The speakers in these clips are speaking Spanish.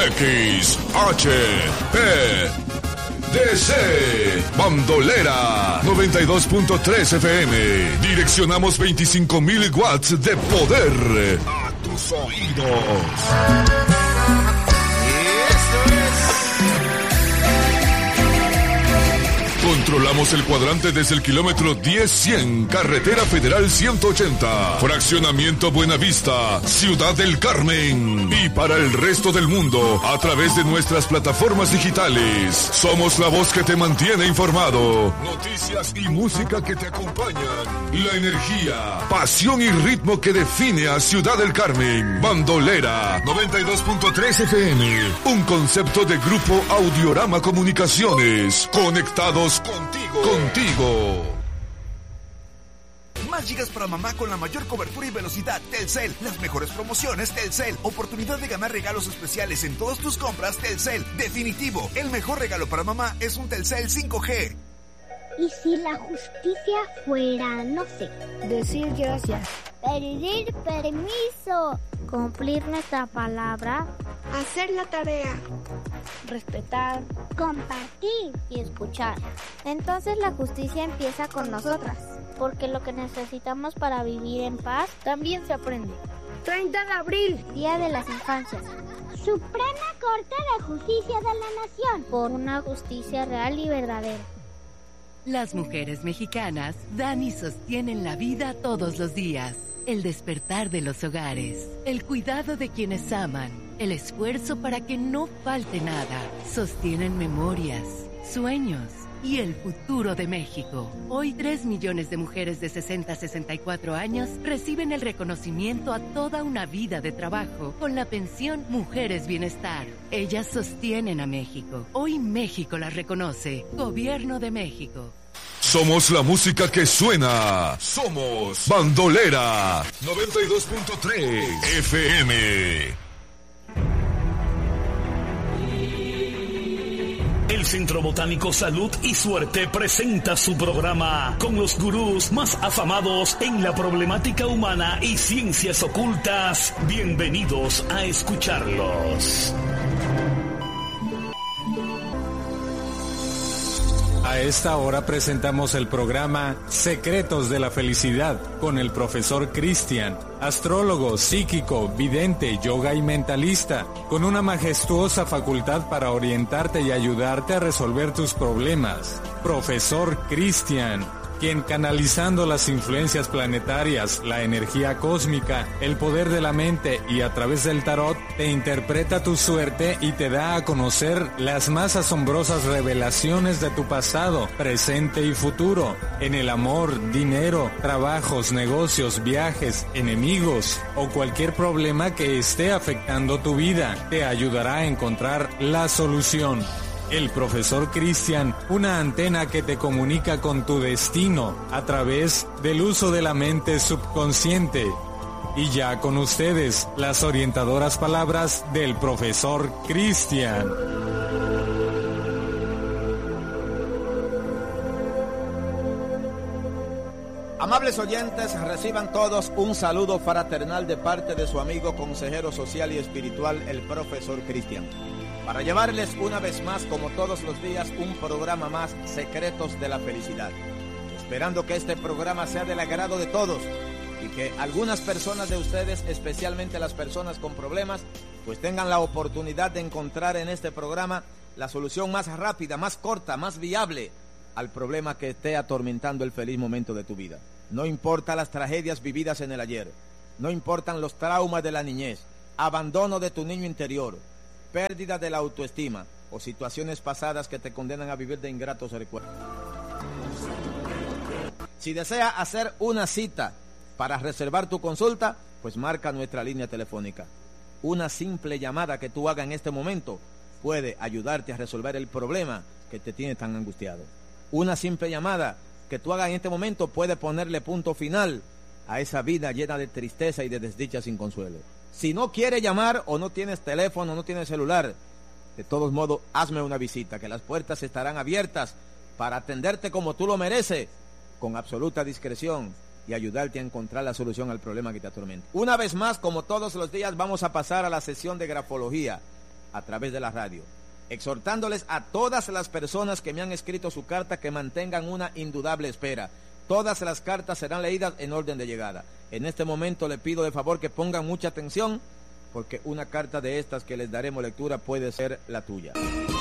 DC Bandolera 92.3 FM. Direccionamos 25,000 watts de poder a tus oídos. Controlamos el cuadrante desde el kilómetro 10-100, Carretera Federal 180, Fraccionamiento Buenavista, Ciudad del Carmen. Y para el resto del mundo, a través de nuestras plataformas digitales. Somos la voz que te mantiene informado. Noticias y música que te acompañan. La energía, pasión y ritmo que define a Ciudad del Carmen. Bandolera 92.3 FM. Un concepto de Grupo Audiorama Comunicaciones. Conectados contigo. Más gigas para mamá con la mayor cobertura y velocidad. Telcel. Las mejores promociones. Telcel. Oportunidad de ganar regalos especiales en todas tus compras. Telcel. Definitivo. El mejor regalo para mamá es un Telcel 5G. ¿Y si la justicia fuera, no sé, decir gracias, pedir permiso, cumplir nuestra palabra, hacer la tarea, respetar, compartir y escuchar? Entonces la justicia empieza con nosotras, porque lo que necesitamos para vivir en paz también se aprende. 30 de abril, Día de las Infancias. Suprema Corte de Justicia de la Nación. Por una justicia real y verdadera. Las mujeres mexicanas dan y sostienen la vida todos los días. El despertar de los hogares, el cuidado de quienes aman, el esfuerzo para que no falte nada. Sostienen memorias, sueños y el futuro de México. Hoy 3 millones de mujeres de 60 a 64 años reciben el reconocimiento a toda una vida de trabajo con la pensión Mujeres Bienestar. Ellas sostienen a México. Hoy México las reconoce. Gobierno de México. Somos la música que suena. Somos Bandolera 92.3 FM. El Centro Botánico Salud y Suerte presenta su programa con los gurús más afamados en la problemática humana y ciencias ocultas. Bienvenidos a escucharlos. A esta hora presentamos el programa Secretos de la Felicidad con el profesor Cristian, astrólogo, psíquico, vidente, yoga y mentalista, con una majestuosa facultad para orientarte y ayudarte a resolver tus problemas. Profesor Cristian, quien canalizando las influencias planetarias, la energía cósmica, el poder de la mente y a través del tarot, te interpreta tu suerte y te da a conocer las más asombrosas revelaciones de tu pasado, presente y futuro, en el amor, dinero, trabajos, negocios, viajes, enemigos o cualquier problema que esté afectando tu vida. Te ayudará a encontrar la solución. El profesor Cristian, una antena que te comunica con tu destino a través del uso de la mente subconsciente. Y ya con ustedes, las orientadoras palabras del profesor Cristian. Amables oyentes, reciban todos un saludo fraternal de parte de su amigo consejero social y espiritual, el profesor Cristian, para llevarles una vez más, como todos los días, un programa más, Secretos de la Felicidad. Esperando que este programa sea del agrado de todos y que algunas personas de ustedes, especialmente las personas con problemas, pues tengan la oportunidad de encontrar en este programa la solución más rápida, más corta, más viable al problema que esté atormentando el feliz momento de tu vida. No importa las tragedias vividas en el ayer, no importan los traumas de la niñez, abandono de tu niño interior, pérdida de la autoestima o situaciones pasadas que te condenan a vivir de ingratos recuerdos. Si desea hacer una cita para reservar tu consulta, pues marca nuestra línea telefónica. Una simple llamada que tú hagas en este momento puede ayudarte a resolver el problema que te tiene tan angustiado. Una simple llamada que tú hagas en este momento puede ponerle punto final a esa vida llena de tristeza y de desdicha sin consuelo. Si no quieres llamar o no tienes teléfono, no tienes celular, de todos modos, hazme una visita, que las puertas estarán abiertas para atenderte como tú lo mereces, con absoluta discreción y ayudarte a encontrar la solución al problema que te atormenta. Una vez más, como todos los días, vamos a pasar a la sesión de grafología. a través de la radio, exhortándoles a todas las personas que me han escrito su carta que mantengan una indudable espera. Todas las cartas serán leídas en orden de llegada. En este momento le pido de favor que pongan mucha atención, porque una carta de estas que les daremos lectura puede ser la tuya.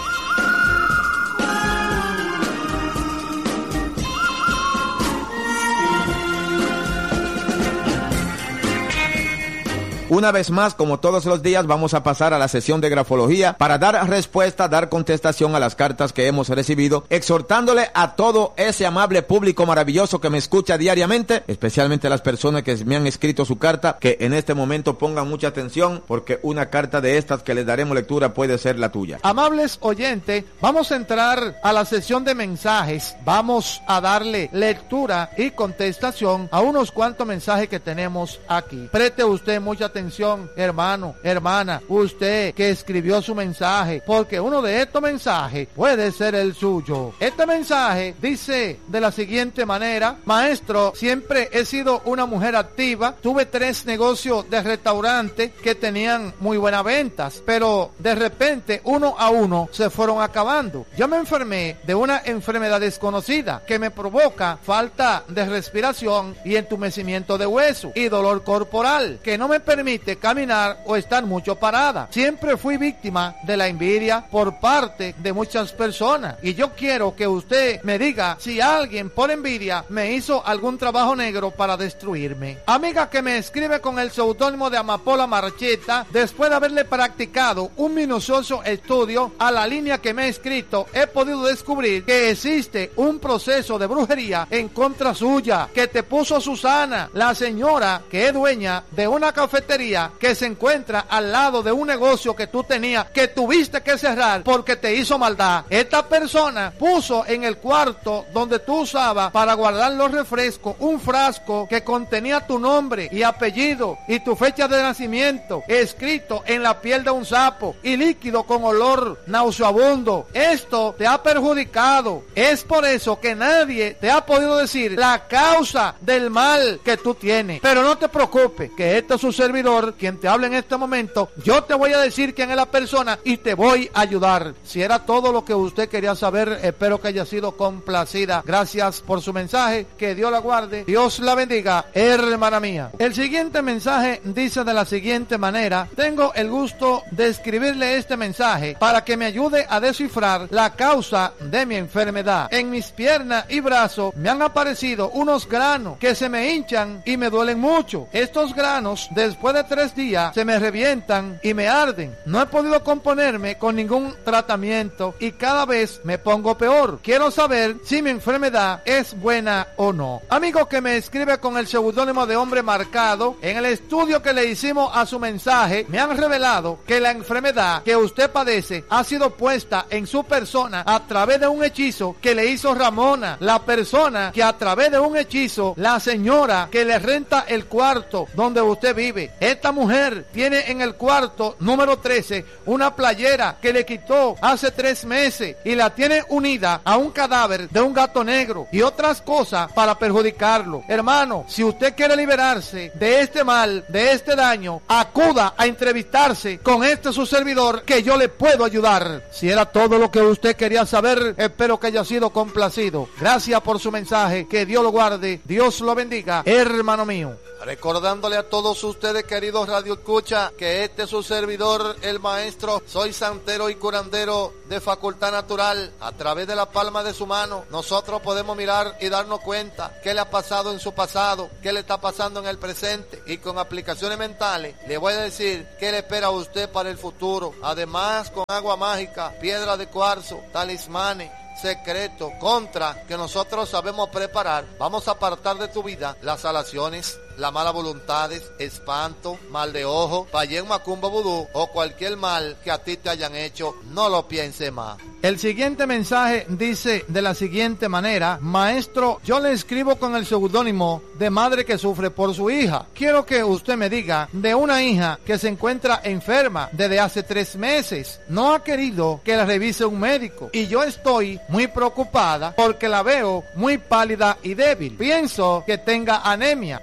Una vez más, como todos los días, vamos a pasar a la sesión de grafología para dar respuesta, dar contestación a las cartas que hemos recibido, exhortándole a todo ese amable público maravilloso que me escucha diariamente, especialmente a las personas que me han escrito su carta, que en este momento pongan mucha atención, porque una carta de estas que les daremos lectura puede ser la tuya. Amables oyentes, vamos a entrar a la sesión de mensajes. Vamos a darle lectura y contestación a unos cuantos mensajes que tenemos aquí. Preste usted mucha atención, hermano, hermana, usted que escribió su mensaje, porque uno de estos mensajes puede ser el suyo. Este mensaje dice de la siguiente manera: maestro, siempre he sido una mujer activa, tuve 3 negocios de restaurante que tenían muy buenas ventas, pero de repente uno a uno se fueron acabando. Yo me enfermé de una enfermedad desconocida que me provoca falta de respiración y entumecimiento de hueso y dolor corporal que no me permite caminar o estar mucho parada. Siempre fui víctima de la envidia por parte de muchas personas, y yo quiero que usted me diga si alguien por envidia me hizo algún trabajo negro para destruirme. Amiga que me escribe con el seudónimo de Amapola Marcheta, después de haberle practicado un minucioso estudio a la línea que me ha escrito, he podido descubrir que existe un proceso de brujería en contra suya que te puso Susana, la señora que es dueña de una cafetería que se encuentra al lado de un negocio que tú tenías, que tuviste que cerrar porque te hizo maldad. Esta persona puso en el cuarto donde tú usabas para guardar los refrescos un frasco que contenía tu nombre y apellido y tu fecha de nacimiento escrito en la piel de un sapo y líquido con olor nauseabundo. Esto te ha perjudicado. Es por eso que nadie te ha podido decir la causa del mal que tú tienes. Pero no te preocupes, que este es su servidor quien te habla en este momento. Yo te voy a decir quién es la persona y te voy a ayudar. Si era todo lo que usted quería saber, espero que haya sido complacida. Gracias por su mensaje, que Dios la guarde, Dios la bendiga, hermana mía. El siguiente mensaje dice de la siguiente manera: tengo el gusto de escribirle este mensaje para que me ayude a descifrar la causa de mi enfermedad. En mis piernas y brazos me han aparecido unos granos que se me hinchan y me duelen mucho. Estos granos, después de 3 días, se me revientan y me arden. No he podido componerme con ningún tratamiento y cada vez me pongo peor. Quiero saber si mi enfermedad es buena o no. Amigo que me escribe con el seudónimo de Hombre Marcado, en el estudio que le hicimos a su mensaje, me han revelado que la enfermedad que usted padece ha sido puesta en su persona a través de un hechizo que le hizo Ramona, la persona que a través de un hechizo, la señora que le renta el cuarto donde usted vive. Esta mujer tiene en el cuarto número 13 una playera que le quitó hace 3 meses y la tiene unida a un cadáver de un gato negro y otras cosas para perjudicarlo. Hermano, si usted quiere liberarse de este mal, de este daño, acuda a entrevistarse con su servidor, que yo le puedo ayudar. Si era todo lo que usted quería saber, espero que haya sido complacido. Gracias por su mensaje, que Dios lo guarde, Dios lo bendiga, hermano mío. Recordándole a todos ustedes, queridos Radio Escucha, que este es su servidor, el maestro, soy santero y curandero de facultad natural. A través de la palma de su mano, nosotros podemos mirar y darnos cuenta qué le ha pasado en su pasado, qué le está pasando en el presente, y con aplicaciones mentales le voy a decir qué le espera a usted para el futuro. Además, con agua mágica, piedra de cuarzo, talismanes, secreto contra que nosotros sabemos preparar, vamos a apartar de tu vida las alaciones, las malas voluntades, espanto, mal de ojo, payén, macumba, vudú o cualquier mal que a ti te hayan hecho. No lo piense más. El siguiente mensaje dice de la siguiente manera: maestro, yo le escribo con el seudónimo de madre que sufre por su hija. Quiero que usted me diga de una hija que se encuentra enferma desde hace 3 meses. No ha querido que la revise un médico y yo estoy muy preocupada porque la veo muy pálida y débil. Pienso que tenga anemia, pero ella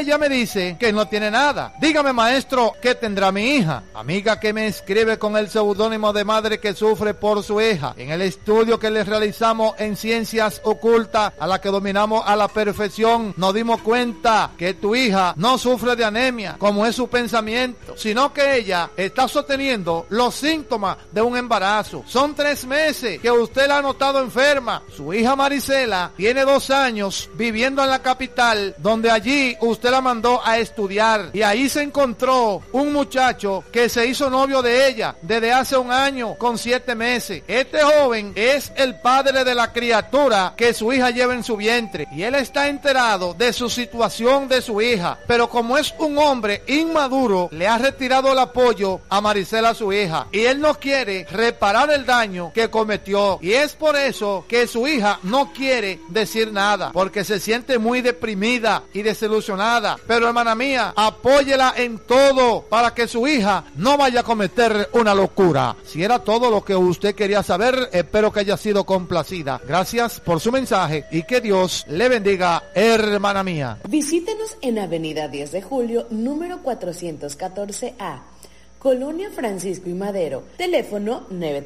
ella me dice que no tiene nada. Dígame, maestro, ¿qué tendrá mi hija? Amiga que me escribe con el seudónimo de madre que sufre por su hija. En el estudio que le realizamos en ciencias ocultas, a la que dominamos a la perfección, nos dimos cuenta que tu hija no sufre de anemia, como es su pensamiento, sino que ella está sosteniendo los síntomas de un embarazo. Son 3 meses que usted la ha notado enferma. Su hija Marisela tiene 2 años viviendo en la capital, donde allí usted la mandó a estudiar, y ahí se encontró un muchacho que se hizo novio de ella desde hace 1 año con 7 meses. Este joven es el padre de la criatura que su hija lleva en su vientre, y él está enterado de su situación de su hija, pero como es un hombre inmaduro, le ha retirado el apoyo a Marisela, su hija, y él no quiere reparar el daño que cometió, y es por eso que su hija no quiere decir nada, porque se siente muy deprimida y desilusionada. Pero hermana mía, apóyela en todo para que su hija no vaya a cometer una locura. Si era todo lo que usted quería saber, espero que haya sido complacida. Gracias por su mensaje y que Dios le bendiga, hermana mía. Visítenos en Avenida 10 de Julio, número 414A, Colonia Francisco y Madero. Teléfono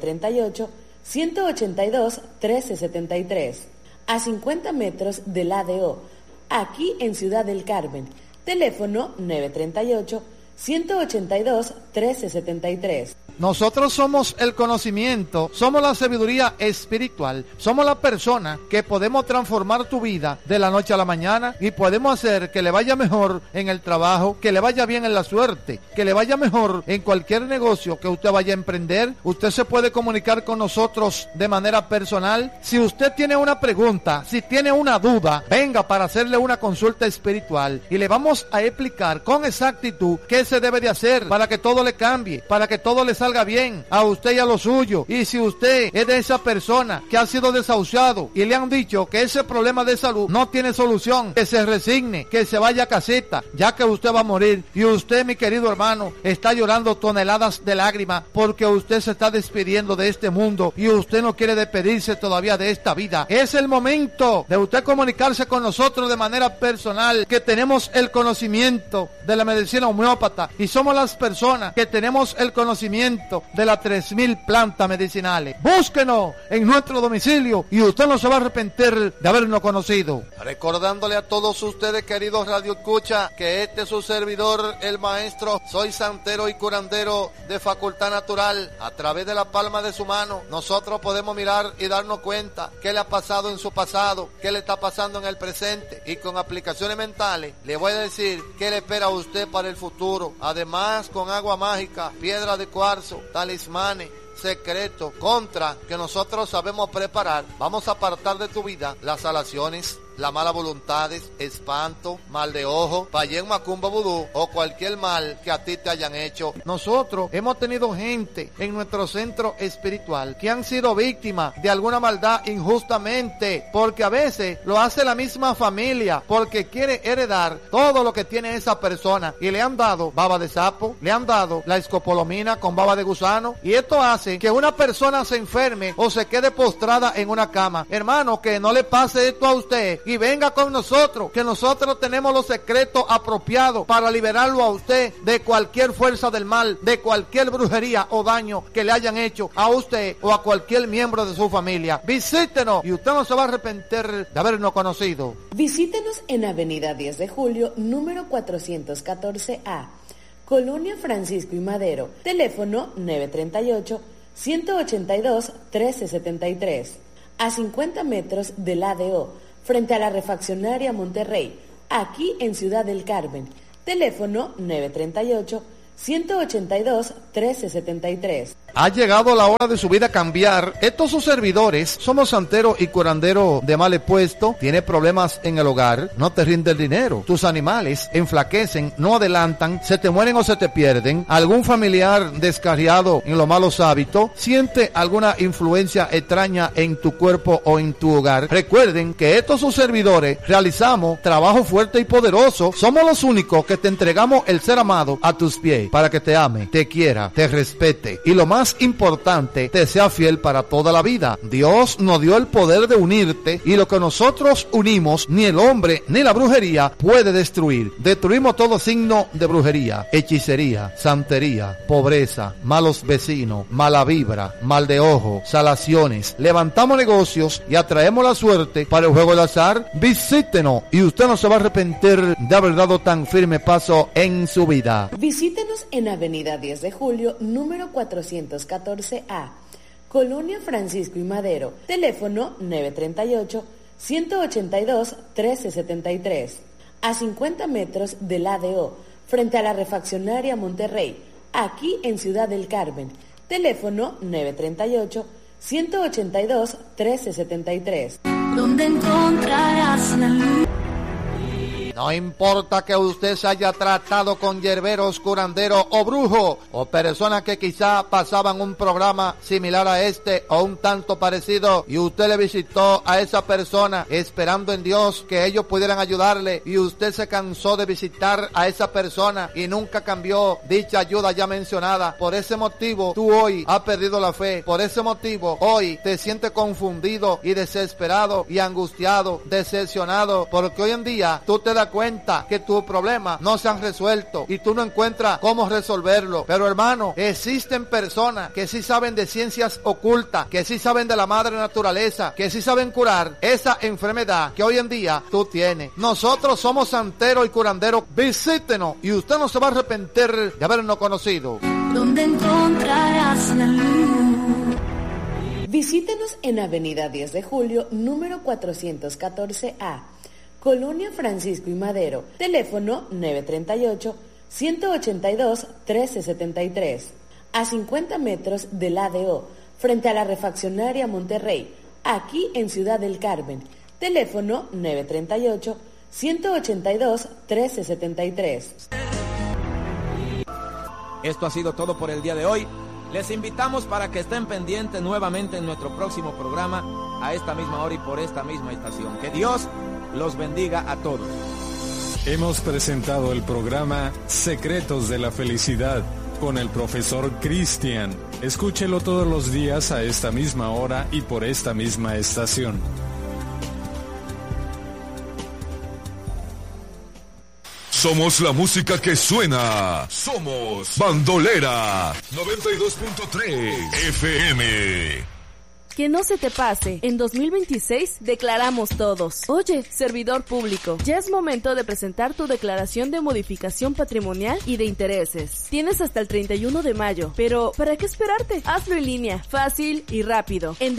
938-182-1373. A 50 metros del ADO, aquí en Ciudad del Carmen. Teléfono 938-182-1373. Nosotros somos el conocimiento, somos la sabiduría espiritual, somos la persona que podemos transformar tu vida de la noche a la mañana y podemos hacer que le vaya mejor en el trabajo, que le vaya bien en la suerte, que le vaya mejor en cualquier negocio que usted vaya a emprender. Usted se puede comunicar con nosotros de manera personal. Si usted tiene una pregunta, si tiene una duda, venga para hacerle una consulta espiritual y le vamos a explicar con exactitud qué se debe de hacer para que todo le cambie, para que todo le salga bien a usted y a lo suyo. Y si usted es de esa persona que ha sido desahuciado y le han dicho que ese problema de salud no tiene solución, que se resigne, que se vaya a casita, ya que usted va a morir. Y usted, mi querido hermano, está llorando toneladas de lágrimas porque usted se está despidiendo de este mundo y usted no quiere despedirse todavía de esta vida. Es el momento de usted comunicarse con nosotros de manera personal, que tenemos el conocimiento de la medicina homeópata y somos las personas que tenemos el conocimiento de las 3000 plantas medicinales. Búsquenos en nuestro domicilio y usted no se va a arrepentir de habernos conocido. Recordándole a todos ustedes, queridos Radio Escucha, que este es su servidor, el maestro, soy santero y curandero de Facultad Natural. A través de la palma de su mano, nosotros podemos mirar y darnos cuenta qué le ha pasado en su pasado, qué le está pasando en el presente, y con aplicaciones mentales le voy a decir qué le espera a usted para el futuro. Además, con agua mágica, piedra de cuarzo, talismanes, secretos, contra que nosotros sabemos preparar, vamos a apartar de tu vida las salaciones, las malas voluntades, espanto, mal de ojo, payén, macumba, vudú o cualquier mal que a ti te hayan hecho. Nosotros hemos tenido gente en nuestro centro espiritual que han sido víctimas de alguna maldad injustamente, porque a veces lo hace la misma familia porque quiere heredar todo lo que tiene esa persona, y le han dado baba de sapo, le han dado la escopolomina con baba de gusano, y esto hace que una persona se enferme o se quede postrada en una cama. Hermano, que no le pase esto a usted y venga con nosotros, que nosotros tenemos los secretos apropiados para liberarlo a usted de cualquier fuerza del mal, de cualquier brujería o daño que le hayan hecho a usted o a cualquier miembro de su familia. Visítenos y usted no se va a arrepentir de habernos conocido. Visítenos en Avenida 10 de Julio, número 414A, Colonia Francisco y Madero. Teléfono 938-182-1373. A 50 metros del ADO, frente a la refaccionaria Monterrey, aquí en Ciudad del Carmen. Teléfono 938-182-1373. Ha llegado la hora de su vida cambiar. Estos sus servidores, somos santero y curandero de mal puesto. Tiene problemas en el hogar, no te rinde el dinero, tus animales enflaquecen, no adelantan, se te mueren o se te pierden, algún familiar descarriado en los malos hábitos, siente alguna influencia extraña en tu cuerpo o en tu hogar. Recuerden que estos sus servidores realizamos trabajo fuerte y poderoso. Somos los únicos que te entregamos el ser amado a tus pies. existe para que te ame, te quiera, te respete y lo más importante, te sea fiel para toda la vida. Dios nos dio el poder de unirte y lo que nosotros unimos, ni el hombre ni la brujería puede destruir. Destruimos todo signo de brujería, hechicería, santería, pobreza, malos vecinos, mala vibra, mal de ojo, salaciones. Levantamos negocios y atraemos la suerte para el juego del azar. Visítenos y usted no se va a arrepentir de haber dado tan firme paso en su vida. Visítenos en Avenida 10 de Julio, número 414A, Colonia Francisco y Madero, teléfono 938-182-1373, a 50 metros del ADO, frente a la refaccionaria Monterrey, aquí en Ciudad del Carmen, teléfono 938-182-1373. ¿Dónde encontrarás la luz? No importa que usted se haya tratado con yerberos, curanderos o brujos, o personas que quizá pasaban un programa similar a este o un tanto parecido, y usted le visitó a esa persona esperando en Dios que ellos pudieran ayudarle, y usted se cansó de visitar a esa persona y nunca cambió dicha ayuda ya mencionada. Por ese motivo tú hoy has perdido la fe. Por ese motivo hoy te sientes confundido y desesperado y angustiado, decepcionado, porque hoy en día tú te das cuenta que tus problemas no se han resuelto y tú no encuentras cómo resolverlo. Pero hermano, existen personas que sí saben de ciencias ocultas, que sí saben de la madre naturaleza, que sí saben curar esa enfermedad que hoy en día tú tienes. Nosotros somos santeros y curanderos. Visítenos y usted no se va a arrepentir de habernos conocido. ¿Dónde encontrarás la luz? Visítenos en Avenida 10 de Julio, número 414A, Colonia Francisco y Madero, teléfono 938-182-1373, a 50 metros del ADO, frente a la refaccionaria Monterrey, aquí en Ciudad del Carmen, teléfono 938-182-1373. Esto ha sido todo por el día de hoy. Les invitamos para que estén pendientes nuevamente en nuestro próximo programa a esta misma hora y por esta misma estación. Que Dios los bendiga a todos. Hemos presentado el programa Secretos de la Felicidad con el profesor Cristian. Escúchelo todos los días a esta misma hora y por esta misma estación. Somos la música que suena. Somos Bandolera 92.3 FM. Que no se te pase, en 2026 declaramos todos. Oye, servidor público, ya es momento de presentar tu declaración de modificación patrimonial y de intereses. Tienes hasta el 31 de mayo, pero ¿para qué esperarte? Hazlo en línea, fácil y rápido, en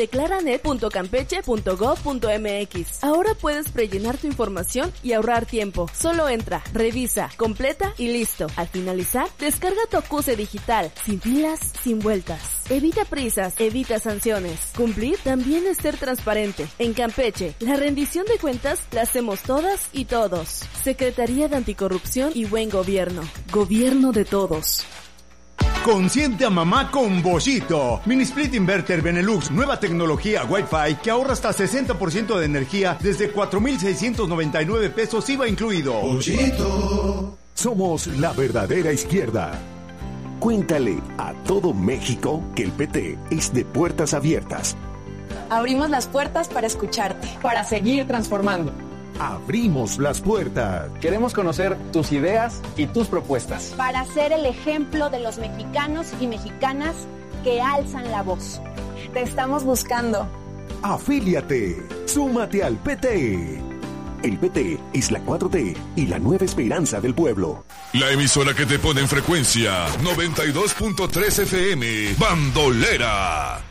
declaranet.campeche.gov.mx. Ahora puedes prellenar tu información y ahorrar tiempo. Solo entra, revisa, completa y listo. Al finalizar, descarga tu acuse digital, sin filas, sin vueltas. Evita prisas, evita sanciones. Cumplir también es ser transparente. En Campeche, la rendición de cuentas la hacemos todas y todos. Secretaría de Anticorrupción y Buen Gobierno. Gobierno de todos. Consiente a mamá con Bollito. Mini Split Inverter Benelux, nueva tecnología Wi-Fi que ahorra hasta 60% de energía desde 4,699 pesos IVA incluido. Bollito. Somos la verdadera izquierda. Cuéntale a todo México que el PT es de puertas abiertas. Abrimos las puertas para escucharte, para seguir transformando. Abrimos las puertas. Queremos conocer tus ideas y tus propuestas. Para ser el ejemplo de los mexicanos y mexicanas que alzan la voz. Te estamos buscando. Afíliate. Súmate al PT. El PT es la 4T y la nueva esperanza del pueblo. La emisora que te pone en frecuencia 92.3 FM, Bandolera.